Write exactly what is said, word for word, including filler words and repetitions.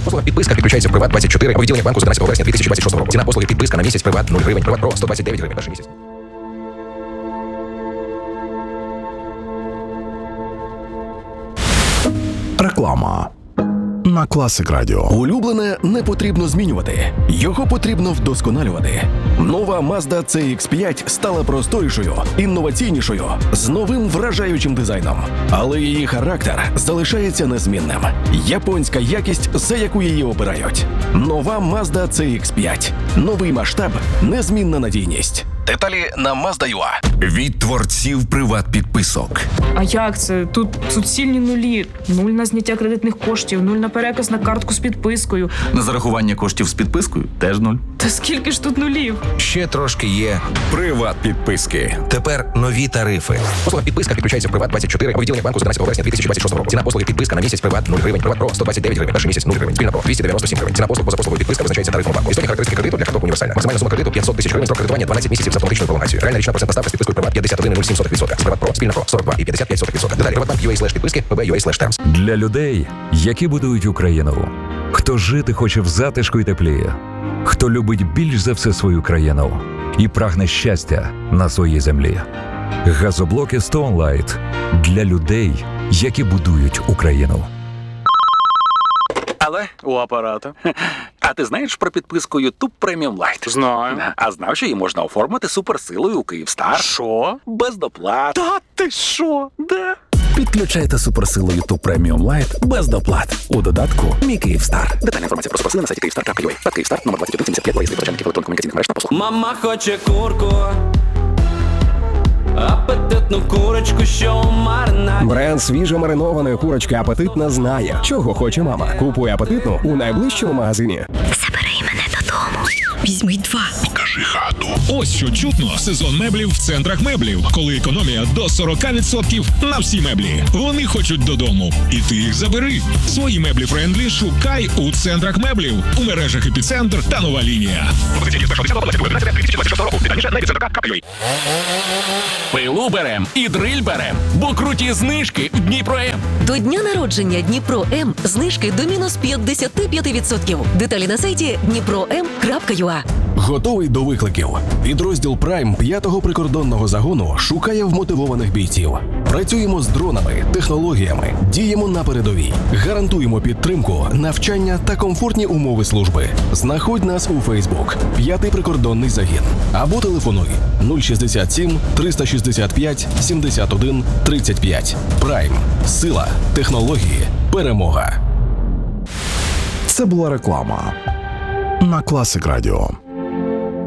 Послуга підписка підключається в Приват двадцять чотири у відділенні банку з одинадцятого вересня дві тисячі двадцять шостого року. Ціна послуги підписка на місяць Приват нуль гривень. Приват Про сто двадцять дев'ять гривень перший місяць. Реклама на Класик Радіо. Улюблене не потрібно змінювати. Його потрібно вдосконалювати. Нова Mazda сі ікс п'ять стала просторішою, інноваційнішою, з новим вражаючим дизайном. Але її характер залишається незмінним. Японська якість, за яку її обирають. Нова Mazda сі ікс п'ять. Новий масштаб, незмінна надійність. Деталі на Mazda.ua. Від творців приват-підписок. А як це? Тут суцільні нулі. Нуль на зняття кредитних коштів, нуль на переказ на картку з підпискою. На зарахування коштів з підпискою теж нуль. Та скільки ж тут нулів? Ще трошки є Приват-підписки. тепер нові тарифи. Послуга підписка підключається в Приват двадцять чотири у відділенні банку з одинадцятого вересня дві тисячі двадцять шостого року. Ціна послуги підписка на місяць Приват нуль гривень. Приват Про сто двадцять дев'ять гривень перший місяць нуль гривень. Спільна Про двісті дев'яносто сім гривень. Ціна послуг поза послугою підписка визначається тарифом банку. Істотні характеристики кредиту для карток універсальна. Максимальна сума кредиту п'ятсот тисяч гривень. Строк кредитування дванадцять місяців з автоматичною пролонгацією. Реальна річна процентна ставка з підпискою Приват п'ятдесят один цілих нуль сім сотих відсотка. З Приват Про спільна Про сорок два цілих п'ятдесят п'ять сотих відсотка. Деталі Приватбанк.ua слеш підписки, pb.ua слеш термс. Для людей, які будують Україну. Хто жити хоче в затишку і теплі. Хто любить більш за все свою країну і прагне щастя на своїй землі. Газоблоки Stone Light для людей, які будують Україну. Але у апарата. А ти знаєш про підписку YouTube Premium Lite? Знаю. А знав, що її можна оформити суперсилою у Київстар? Що? Без доплат. Та ти що? Де? Підключайте суперсилу YouTube Premium Lite без доплат. У додатку «Мій Київстар». Детальна інформація про суперсили на сайті київстар крапка ю а. Та Київстар, номер двадцять один сімдесят п'ять, реєстрів начальників електронно-комунікаційних мереж та послуг. Мама хоче курку, апетитну курочку, що у маринаді. Бренд свіжо маринованої курочки «Апетитна» знає, чого хоче мама. Купуй «Апетитну» у найближчому магазині. Забери мене додому. Візьми два. Покажи хату. Ось що чутно. Сезон меблів в центрах меблів. Коли економія до сорок відсотків на всі меблі. Вони хочуть додому. І ти їх забери. Свої меблі френдлі шукай у центрах меблів. У мережах «Епіцентр» та «Нова лінія». Пилу берем і дриль берем, бо круті знижки в Дніпро-М. До дня народження Дніпро-М знижки до мінус п'ятдесят п'ять відсотків. Деталі на сайті дніпро ем крапка ю а. Готовий до викликів. Підрозділ Прайм п'ятого прикордонного загону шукає вмотивованих бійців. Працюємо з дронами, технологіями, діємо на передовій. Гарантуємо підтримку, навчання та комфортні умови служби. Знаходь нас у Фейсбук «П'ятий прикордонний загін» або телефонуй нуль шістдесят сім триста шістдесят п'ять сімдесят один тридцять п'ять. Прайм. Сила, технології, перемога. Це була реклама на Класик Радіо.